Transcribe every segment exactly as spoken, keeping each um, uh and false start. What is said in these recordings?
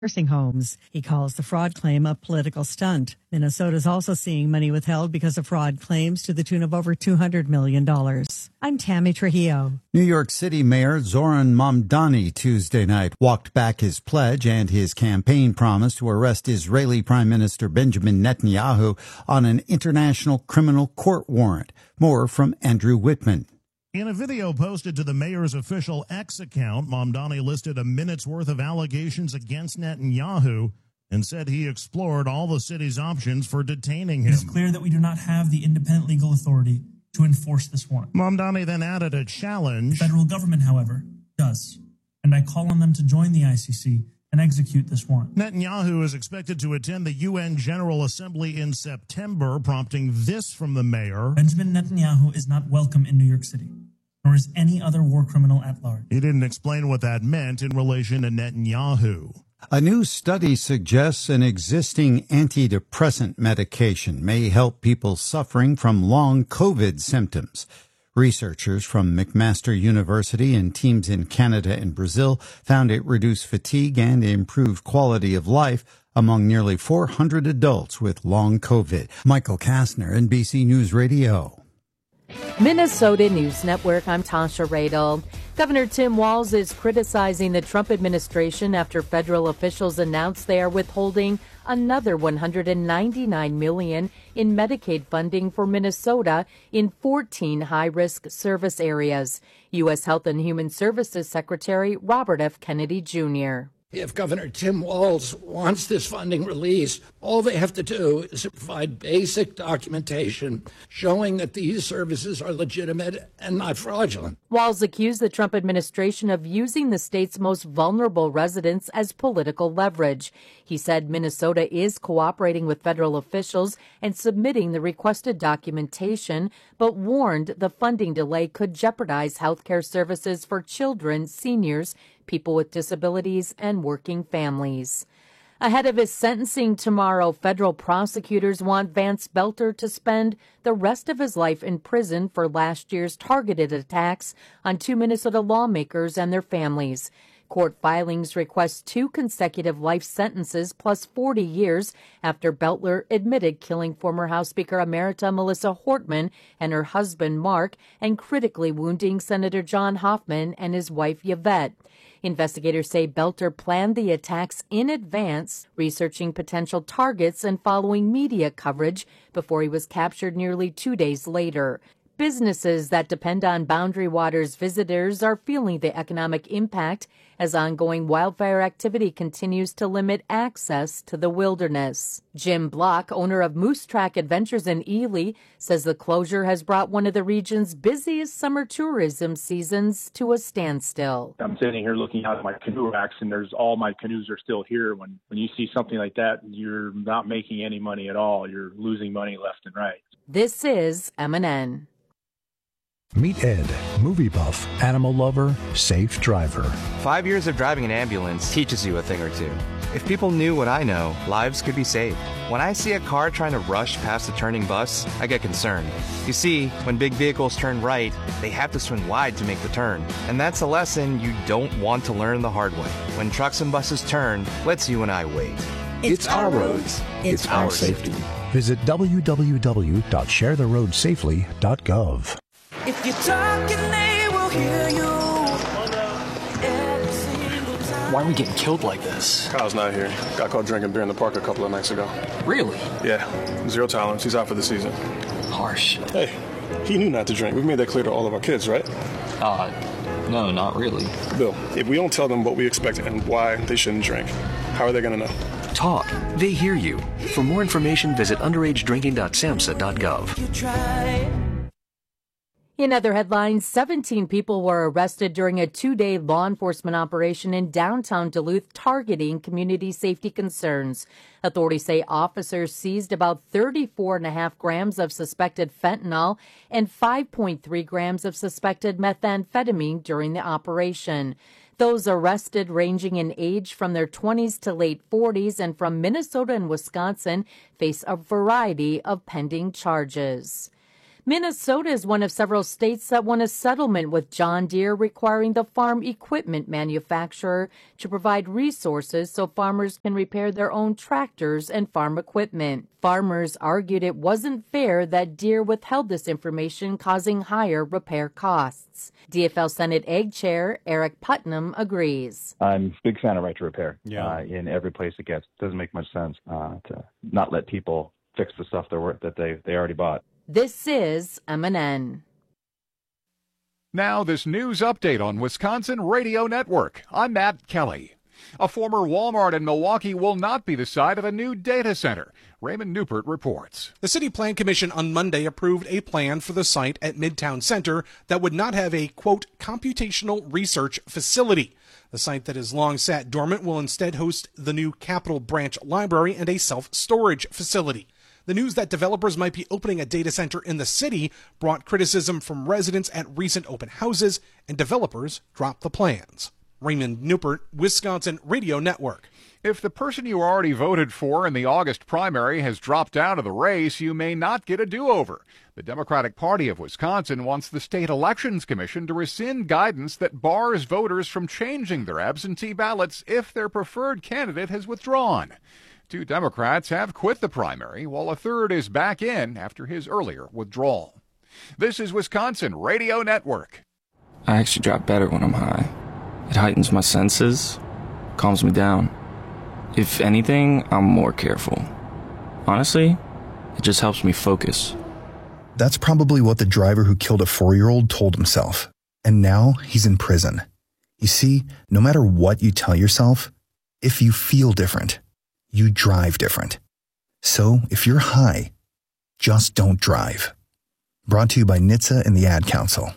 nursing homes. He calls the fraud claim a political stunt. Minnesota is also seeing money withheld because of fraud claims to the tune of over two hundred million dollars. I'm Tammy Trujillo. New York City Mayor Zoran Mamdani Tuesday night walked back his pledge and his campaign promise to arrest Israeli Prime Minister Benjamin Netanyahu on an international criminal court warrant. More from Andrew Whitman. In a video posted to the mayor's official X account, Mamdani listed a minute's worth of allegations against Netanyahu and said he explored all the city's options for detaining him. It is clear that we do not have the independent legal authority to enforce this warrant. Mamdani then added a challenge. The federal government, however, does, and I call on them to join the I C C and execute this warrant. Netanyahu is expected to attend the U N General Assembly in September, prompting this from the mayor. Benjamin Netanyahu is not welcome in New York City, nor is any other war criminal at large. He didn't explain what that meant in relation to Netanyahu. A new study suggests an existing antidepressant medication may help people suffering from long COVID symptoms. Researchers from McMaster University and teams in Canada and Brazil found it reduced fatigue and improved quality of life among nearly four hundred adults with long COVID. Michael Kastner, N B C News Radio. Minnesota News Network, I'm Tasha Radel. Governor Tim Walz is criticizing the Trump administration after federal officials announced they are withholding another one hundred ninety-nine million dollars in Medicaid funding for Minnesota in fourteen high-risk service areas. U S Health and Human Services Secretary Robert F. Kennedy, Junior If Governor Tim Walz wants this funding released, all they have to do is provide basic documentation showing that these services are legitimate and not fraudulent. Walz accused the Trump administration of using the state's most vulnerable residents as political leverage. He said Minnesota is cooperating with federal officials and submitting the requested documentation, but warned the funding delay could jeopardize health care services for children, seniors, people with disabilities, and working families. Ahead of his sentencing tomorrow, federal prosecutors want Vance Belter to spend the rest of his life in prison for last year's targeted attacks on two Minnesota lawmakers and their families. Court filings request two consecutive life sentences plus forty years after Belter admitted killing former House Speaker Emerita Melissa Hortman and her husband Mark and critically wounding Senator John Hoffman and his wife Yvette. Investigators say Belter planned the attacks in advance, researching potential targets and following media coverage before he was captured nearly two days later. Businesses that depend on Boundary Waters visitors are feeling the economic impact as ongoing wildfire activity continues to limit access to the wilderness. Jim Block, owner of Moose Track Adventures in Ely, says the closure has brought one of the region's busiest summer tourism seasons to a standstill. I'm sitting here looking out at my canoe racks, and there's all my canoes are still here. When, when you see something like that, you're not making any money at all. You're losing money left and right. This is M and N. Meet Ed, movie buff, animal lover, safe driver. Five years of driving an ambulance teaches you a thing or two. If people knew what I know, lives could be saved. When I see a car trying to rush past a turning bus, I get concerned. You see, when big vehicles turn right, they have to swing wide to make the turn. And that's a lesson you don't want to learn the hard way. When trucks and buses turn, let's you and I wait. It's, it's our roads. It's, it's our safety. Visit w w w dot share the road safely dot gov. If you're talking, they will hear you. Why are we getting killed like this? Kyle's not here. Got caught drinking beer in the park a couple of nights ago. Really? Yeah. Zero tolerance. He's out for the season. Harsh. Hey, he knew not to drink. We've made that clear to all of our kids, right? Uh, no, not really. Bill, if we don't tell them what we expect and why they shouldn't drink, how are they going to know? Talk. They hear you. For more information, visit underage drinking dot samhsa dot gov. You try. In other headlines, seventeen people were arrested during a two-day law enforcement operation in downtown Duluth targeting community safety concerns. Authorities say officers seized about thirty-four point five grams of suspected fentanyl and five point three grams of suspected methamphetamine during the operation. Those arrested, ranging in age from their twenties to late forties and from Minnesota and Wisconsin, face a variety of pending charges. Minnesota is one of several states that won a settlement with John Deere requiring the farm equipment manufacturer to provide resources so farmers can repair their own tractors and farm equipment. Farmers argued it wasn't fair that Deere withheld this information, causing higher repair costs. D F L Senate Ag Chair Eric Putnam agrees. I'm a big fan of right to repair yeah. uh, in every place it gets. It doesn't make much sense uh, to not let people fix the stuff they're, that they, they already bought. This is M N N. Now, this news update on Wisconsin Radio Network. I'm Matt Kelly. A former Walmart in Milwaukee will not be the site of a new data center. Raymond Newport reports. The City Plan Commission on Monday approved a plan for the site at Midtown Center that would not have a, quote, computational research facility. The site that has long sat dormant will instead host the new Capitol Branch Library and a self-storage facility. The news that developers might be opening a data center in the city brought criticism from residents at recent open houses, and developers dropped the plans. Raymond Newport, Wisconsin Radio Network. If the person you already voted for in the August primary has dropped out of the race, you may not get a do-over. The Democratic Party of Wisconsin wants the State Elections Commission to rescind guidance that bars voters from changing their absentee ballots if their preferred candidate has withdrawn. Two Democrats have quit the primary, while a third is back in after his earlier withdrawal. This is Wisconsin Radio Network. I actually drop better when I'm high. It heightens my senses, calms me down. If anything, I'm more careful. Honestly, it just helps me focus. That's probably what the driver who killed a four-year-old told himself. And now he's in prison. You see, no matter what you tell yourself, if you feel different, you drive different. So if you're high, just don't drive. Brought to you by N H T S A and the Ad Council.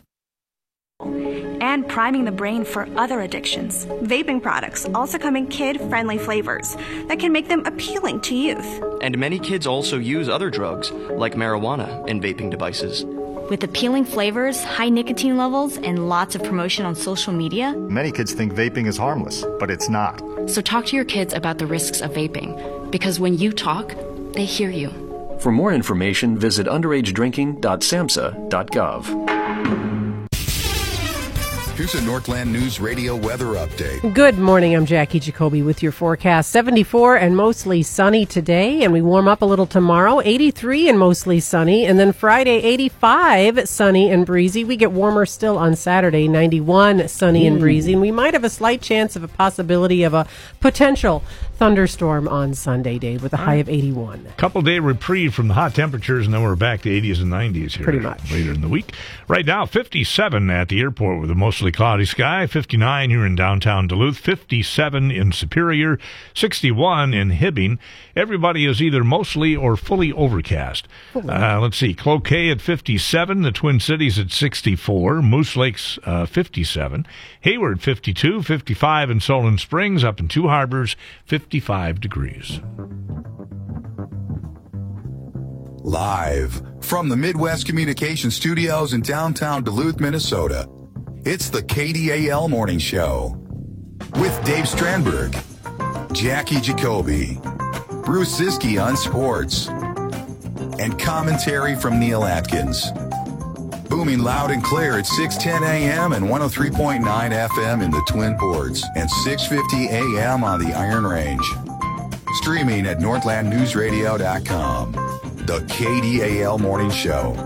And priming the brain for other addictions. Vaping products also come in kid-friendly flavors that can make them appealing to youth. And many kids also use other drugs, like marijuana, in vaping devices. With appealing flavors, high nicotine levels, and lots of promotion on social media, many kids think vaping is harmless, but it's not. So talk to your kids about the risks of vaping, because when you talk, they hear you. For more information, visit underage drinking dot samhsa dot gov. Here's a Northland News Radio weather update. Good morning. I'm Jackie Jacoby with your forecast. seventy-four and mostly sunny today, and we warm up a little tomorrow. eighty-three and mostly sunny, and then Friday, eighty-five, sunny and breezy. We get warmer still on Saturday, ninety-one, sunny and breezy, and we might have a slight chance of a possibility of a potential thunderstorm on Sunday, Dave, with a high of eighty-one. Couple day reprieve from the hot temperatures, and then we're back to eighties and nineties here. Pretty much. Later in the week. Right now, fifty-seven at the airport with a mostly cloudy sky, fifty-nine here in downtown Duluth, fifty-seven in Superior, sixty-one in Hibbing. Everybody is either mostly or fully overcast. Uh, let's see, Cloquet at fifty-seven, the Twin Cities at sixty-four, Moose Lake's uh, fifty-seven, Hayward fifty-two, fifty-five in Solon Springs, up in Two Harbors, fifty-five degrees. Live from the Midwest Communication Studios in downtown Duluth, Minnesota, it's the K D A L Morning Show with Dave Strandberg, Jackie Jacoby, Bruce Siski on sports, and commentary from Neil Atkins. Booming loud and clear at six ten a.m. and one oh three point nine F M in the Twin Ports and six fifty a.m. on the Iron Range. Streaming at northland news radio dot com. The K D A L Morning Show.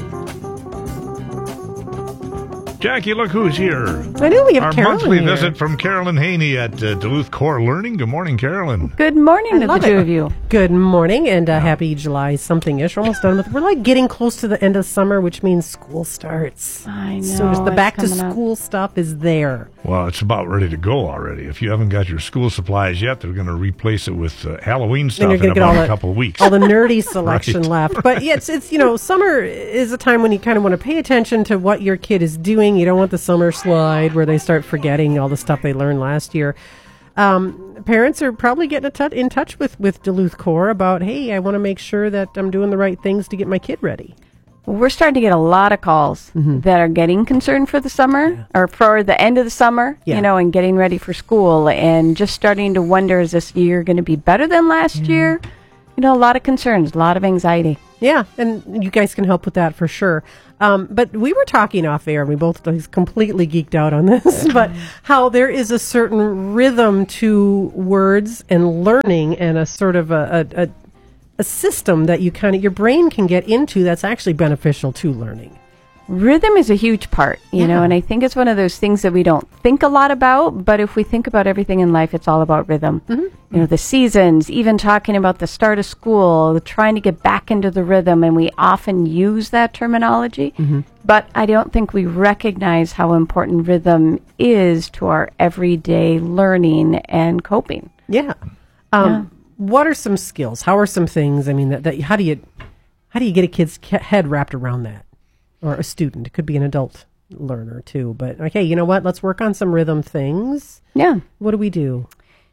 Jackie, look who's here. I know we have Our Carolyn monthly here. visit from Carolyn Haney at uh, Duluth Core Learning. Good morning, Carolyn. Good morning to the two of you. Good morning, and uh, happy July something-ish. We're almost done with. We're like getting close to the end of summer, which means school starts. I know. So the it's back-to-school stuff is there. Well, it's about ready to go already. If you haven't got your school supplies yet, they're going to replace it with uh, Halloween stuff you're in gonna get about all a couple of weeks. All the nerdy selection Right. left. But yeah, it's, it's, you know, summer is a time when you kind of want to pay attention to what your kid is doing. You don't want the summer slide where they start forgetting all the stuff they learned last year. Um, parents are probably getting a tut- in touch with, with Duluth Core about, hey, I want to make sure that I'm doing the right things to get my kid ready. We're starting to get a lot of calls Mm-hmm. that are getting concerned for the summer yeah. or for the end of the summer, yeah. you know, and getting ready for school and just starting to wonder, is this year going to be better than last mm-hmm. year? You know, a lot of concerns, a lot of anxiety. Yeah, and you guys can help with that for sure. Um, but we were talking off air, and we both completely geeked out on this, but how there is a certain rhythm to words and learning, and a sort of a, a, a, a system that you kind of, your brain can get into that's actually beneficial to learning. Rhythm is a huge part, you yeah. know, and I think it's one of those things that we don't think a lot about, but if we think about everything in life, it's all about rhythm. Mm-hmm. You know, the seasons, even talking about the start of school, trying to get back into the rhythm, and we often use that terminology, mm-hmm. but I don't think we recognize how important rhythm is to our everyday learning and coping. Yeah. Um, yeah. What are some skills? How are some things, I mean, that, that how do you how do you get a kid's head wrapped around that? Or a student. It could be an adult learner too. But okay, you know what? Let's work on some rhythm things. Yeah. What do we do?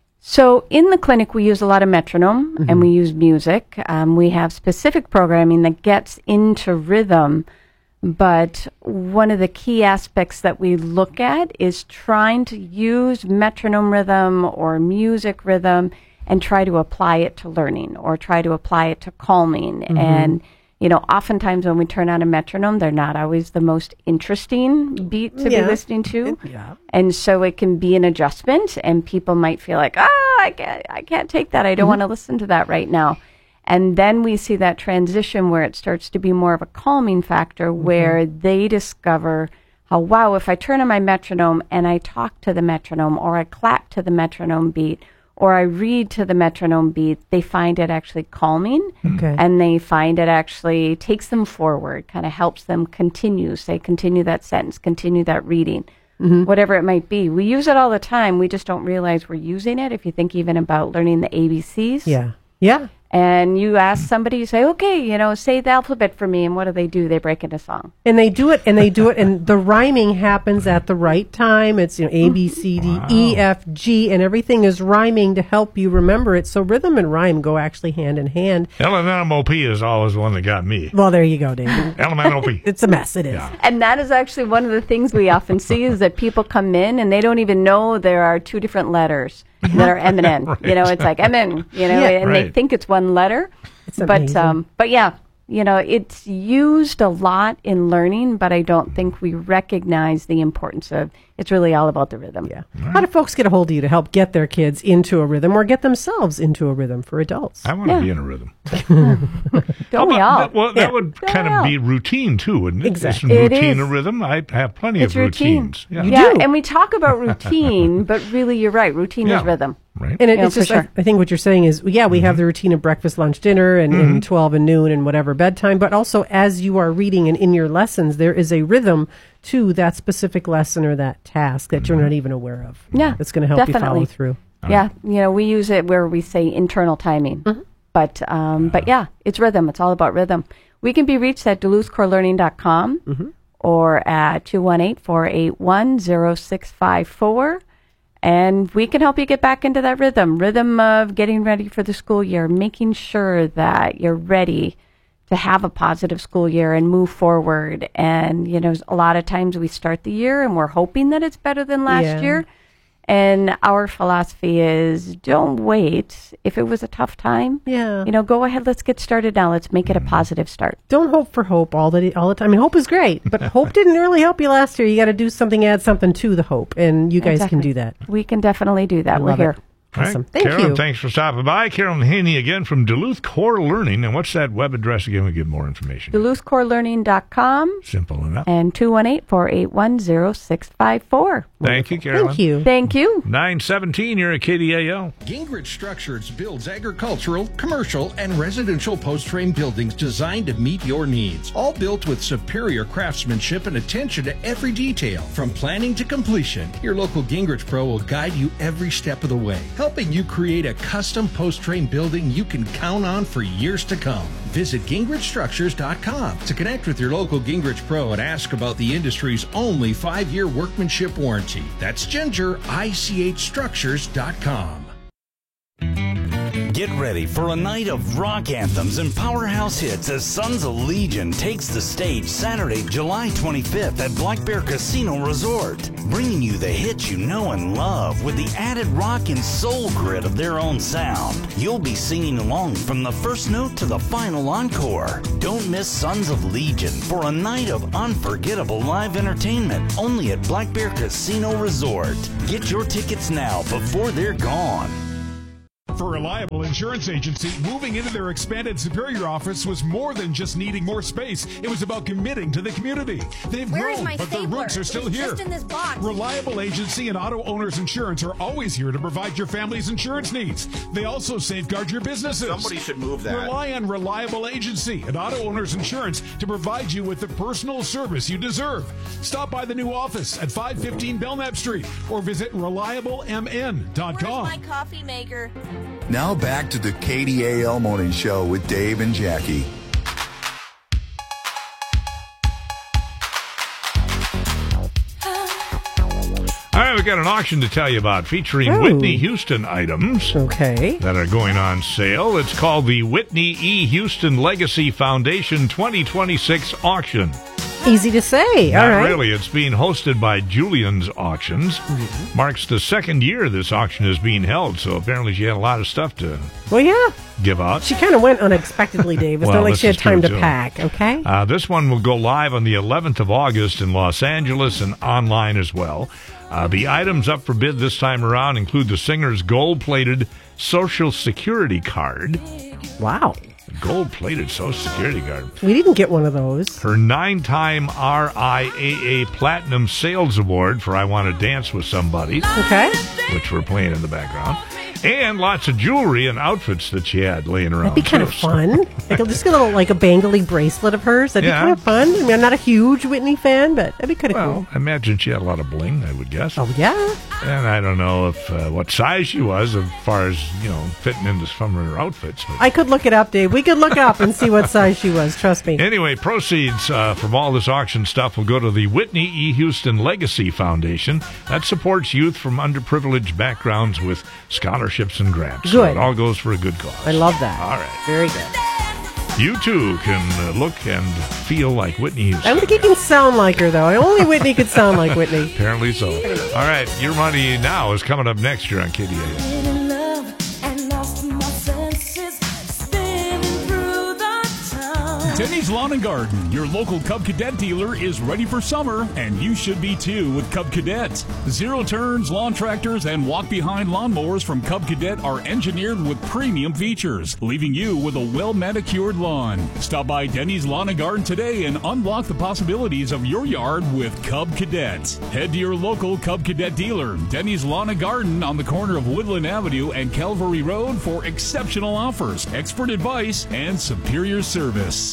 So in the clinic, we use a lot of metronome mm-hmm. and we use music. Um, we have specific programming that gets into rhythm. But one of the key aspects that we look at is trying to use metronome rhythm or music rhythm and try to apply it to learning or try to apply it to calming. Mm-hmm. And you know, oftentimes when we turn on a metronome, they're not always the most interesting beat to yeah. be listening to. Yeah. And so it can be an adjustment, and people might feel like, ah, I can't, I can't take that. I don't mm-hmm. want to listen to that right now. And then we see that transition where it starts to be more of a calming factor, mm-hmm. where they discover how, wow, if I turn on my metronome and I talk to the metronome, or I clap to the metronome beat, or I read to the metronome beat, they find it actually calming, okay. and they find it actually takes them forward, kind of helps them continue, say, continue that sentence, continue that reading, mm-hmm. whatever it might be. We use it all the time. We just don't realize we're using it. If you think even about learning the A B Cs. Yeah. Yeah. And you ask somebody, you say, okay, you know, say the alphabet for me. And what do they do? They break into song. And they do it, and they do it, and the rhyming happens at the right time. It's, you know, A, B, C, D, wow. E, F, G, and everything is rhyming to help you remember it. So rhythm and rhyme go actually hand in hand. L M N O P is always one that got me. Well, there you go, Dave. L M N O P. It's a mess, it is. Yeah. And that is actually one of the things we often see is that people come in and they don't even know there are two different letters that are M and N. Right. You know, it's like M N, you know, yeah, and right. they think it's one letter. It's amazing. But, um, but yeah, you know, it's used a lot in learning, but I don't think we recognize the importance of, it's really all about the rhythm. Yeah. Right. How do folks get a hold of you to help get their kids into a rhythm or get themselves into a rhythm for adults? I want yeah. to be in a rhythm. Don't we all? That, well, yeah. that would Don't kind of be routine too, wouldn't it? Exactly. Isn't routine it is. a rhythm? I have plenty it's of routine. routines. Yeah, yeah and we talk about routine, but really you're right. Routine yeah. is rhythm. Right. And it, yeah, it's just, sure. I, I think what you're saying is, yeah, we mm-hmm. have the routine of breakfast, lunch, dinner, and, mm-hmm. and twelve and noon and whatever bedtime, but also as you are reading and in your lessons, there is a rhythm to that specific lesson or that task that mm-hmm. you're not even aware of. Yeah. That's going to help definitely. you follow through. Yeah. You know, we use it where we say internal timing. Mm-hmm. But, um, but yeah, it's rhythm. It's all about rhythm. We can be reached at duluth core learning dot com mm-hmm. or at two one eight, four eight one, zero six five four. And we can help you get back into that rhythm, rhythm of getting ready for the school year, making sure that you're ready to have a positive school year and move forward. And, you know, a lot of times we start the year and we're hoping that it's better than last yeah. year. And our philosophy is don't wait. If it was a tough time, yeah. you know, go ahead. Let's get started now. Let's make it a positive start. Don't hope for hope all the all the time. I mean, hope is great, but hope didn't really help you last year. You got to do something, add something to the hope, and you guys exactly. can do that. We can definitely do that. I We're here. It. Awesome. Right. Thank Carolyn, you. Thanks for stopping by. Carolyn Haney again from Duluth Core Learning. And what's that web address again? We get more information. duluth core learning dot com. Simple enough. And two one eight, four eight one, zero six five four. Thank you, Carolyn. Thank you. Thank you. nine seventeen, you're at K D A L. Gingrich Structures builds agricultural, commercial, and residential post-frame buildings designed to meet your needs. All built with superior craftsmanship and attention to every detail. From planning to completion, your local Gingrich Pro will guide you every step of the way, helping you create a custom post-frame building you can count on for years to come. Visit gingrich structures dot com to connect with your local Gingrich Pro and ask about the industry's only five-year workmanship warranty. That's Ginger, I C H structures dot com. Get ready for a night of rock anthems and powerhouse hits as Sons of Legion takes the stage Saturday, July twenty-fifth at Black Bear Casino Resort, bringing you the hits you know and love with the added rock and soul grit of their own sound. You'll be singing along from the first note to the final encore. Don't miss Sons of Legion for a night of unforgettable live entertainment only at Black Bear Casino Resort. Get your tickets now before they're gone. For Reliable Insurance Agency, moving into their expanded Superior office was more than just needing more space. It was about committing to the community. They've Where is grown, my but their stapler? roots are still It's here. just in this box. Reliable Agency and Auto Owners Insurance are always here to provide your family's insurance needs. They also safeguard your businesses. Somebody should move that. Rely on Reliable Agency and Auto Owners Insurance to provide you with the personal service you deserve. Stop by the new office at five fifteen Belknap Street or visit reliable m n dot com. Where's my coffee maker? Now back to the K D A L Morning Show with Dave and Jackie. All right, we got an auction to tell you about featuring Ooh. Whitney Houston items. Okay. That are going on sale. It's called the Whitney E. Houston Legacy Foundation twenty twenty-six auction. Easy to say. Not All right. really. It's being hosted by Julian's Auctions. Mm-hmm. Marks the second year this auction is being held, so apparently she had a lot of stuff to Well, yeah. give out. She kind of went unexpectedly, Dave. It's Well, not like this she had is true, time to too. pack, okay? Uh, this one will go live on the eleventh of August in Los Angeles and online as well. Uh, the items up for bid this time around include the singer's gold-plated Social Security card. Wow. Gold-plated Social Security card. We didn't get one of those. Her nine-time R I A A Platinum Sales Award for I Want to Dance with Somebody. Okay. Which we're playing in the background. And lots of jewelry and outfits that she had laying around. That'd be kind of too. fun. Like, I'll just get a little, like a bangly bracelet of hers. That'd Yeah. be kind of fun. I mean, I'm not a huge Whitney fan, but that'd be kind of Well, cool. I imagine she had a lot of bling, I would guess. Oh, yeah? And I don't know if uh, what size she was as far as, you know, fitting into some of her outfits. But I could look it up, Dave. We could look up and see what size she was. Trust me. anyway, proceeds uh, from all this auction stuff will go to the Whitney E. Houston Legacy Foundation. That supports youth from underprivileged backgrounds with scholarships and grants. So Good. it all goes for a good cause. I love that. All right. Very good. You too can uh, look and feel like Whitney Houston. I don't think you can sound like her, though. Only Whitney could sound like Whitney. Apparently so. All right, Your Money Now is coming up next year on K D A L. In love and lost my senses, spinning through the town. Denny's Lawn and Garden, your local Cub Cadet dealer, is ready for summer, and you should be too with Cub Cadet. Zero turns, lawn tractors, and walk-behind lawnmowers from Cub Cadet are engineered with premium features, leaving you with a well-manicured lawn. Stop by Denny's Lawn and Garden today and unlock the possibilities of your yard with Cub Cadet. Head to your local Cub Cadet dealer, Denny's Lawn and Garden on the corner of Woodland Avenue and Calvary Road for exceptional offers, expert advice, and superior service.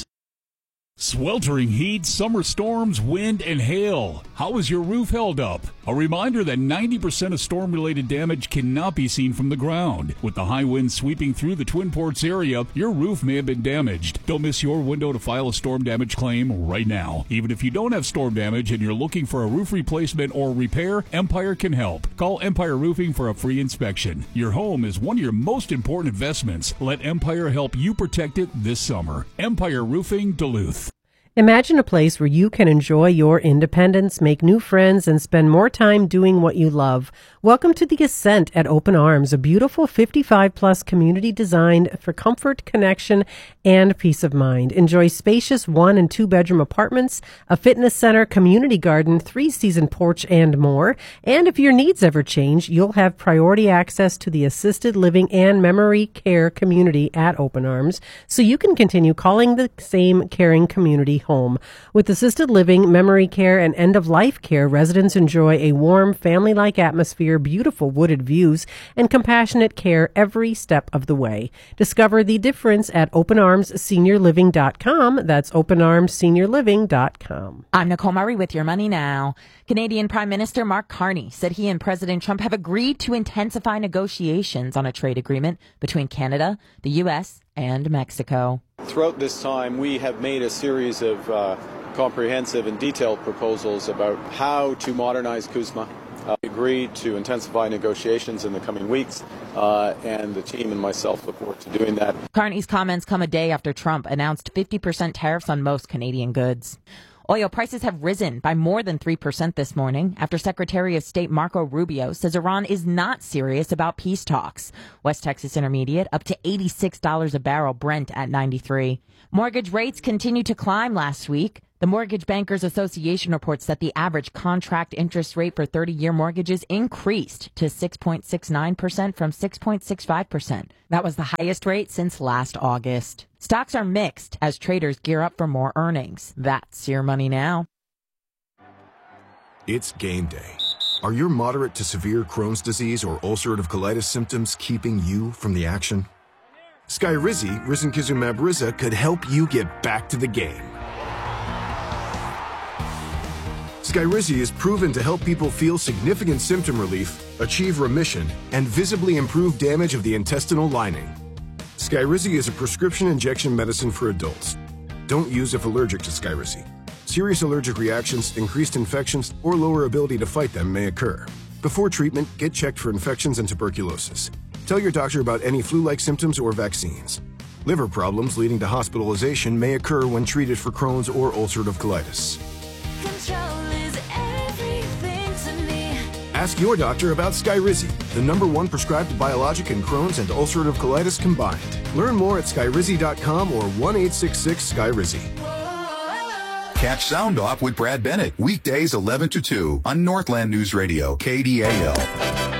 Sweltering heat, summer storms, wind, and hail. How is your roof held up? A reminder that ninety percent of storm-related damage cannot be seen from the ground. With the high winds sweeping through the Twin Ports area, your roof may have been damaged. Don't miss your window to file a storm damage claim right now. Even if you don't have storm damage and you're looking for a roof replacement or repair, Empire can help. Call Empire Roofing for a free inspection. Your home is one of your most important investments. Let Empire help you protect it this summer. Empire Roofing, Duluth. Imagine a place where you can enjoy your independence, make new friends, and spend more time doing what you love. Welcome to the Ascent at Open Arms, a beautiful fifty-five plus community designed for comfort, connection, and peace of mind. Enjoy spacious one and two bedroom apartments, a fitness center, community garden, three season porch, and more. And if your needs ever change, you'll have priority access to the assisted living and memory care community at Open Arms, so you can continue calling the same caring community home. With assisted living, memory care, and end-of-life care, residents enjoy a warm, family-like atmosphere, beautiful wooded views, and compassionate care every step of the way. Discover the difference at open arms senior living dot com. That's open arms senior living dot com. I'm Nicole Murray with Your Money Now. Canadian Prime Minister Mark Carney said he and President Trump have agreed to intensify negotiations on a trade agreement between Canada, the U S, and Mexico. Throughout this time, we have made a series of uh, comprehensive and detailed proposals about how to modernize CUSMA, uh, agreed to intensify negotiations in the coming weeks, uh, and the team and myself look forward to doing that. Carney's comments come a day after Trump announced fifty percent tariffs on most Canadian goods. Oil prices have risen by more than three percent this morning after Secretary of State Marco Rubio says Iran is not serious about peace talks. West Texas Intermediate up to eighty-six dollars a barrel, Brent at ninety-three. Mortgage rates continued to climb last week. The Mortgage Bankers Association reports that the average contract interest rate for thirty-year mortgages increased to six point six nine percent from six point six five percent. That was the highest rate since last August. Stocks are mixed as traders gear up for more earnings. That's your money now. It's game day. Are your moderate to severe Crohn's disease or ulcerative colitis symptoms keeping you from the action? Skyrizi, risankizumab Riza, could help you get back to the game. Skyrizi is proven to help people feel significant symptom relief, achieve remission, and visibly improve damage of the intestinal lining. Skyrizi is a prescription injection medicine for adults. Don't use if allergic to Skyrizi. Serious allergic reactions, increased infections, or lower ability to fight them may occur. Before treatment, get checked for infections and tuberculosis. Tell your doctor about any flu-like symptoms or vaccines. Liver problems leading to hospitalization may occur when treated for Crohn's or ulcerative colitis. Ask your doctor about Skyrizi, the number one prescribed biologic in Crohn's and ulcerative colitis combined. Learn more at skyrizi dot com or one eight six six Skyrizi. Catch Sound Off with Brad Bennett, weekdays eleven to two on Northland News Radio, K D A L.